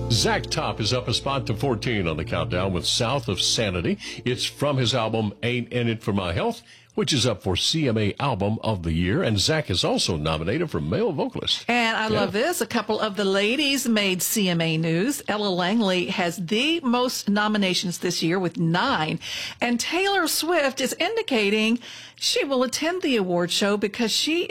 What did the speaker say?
Zach Top is up a spot to 14 on the countdown with South of Sanity. It's from his album Ain't In It For My Health, which is up for CMA Album of the Year. And Zach is also nominated for Male Vocalist. And I love this. A couple of the ladies made CMA news. Ella Langley has the most nominations this year with 9. And Taylor Swift is indicating she will attend the award show because she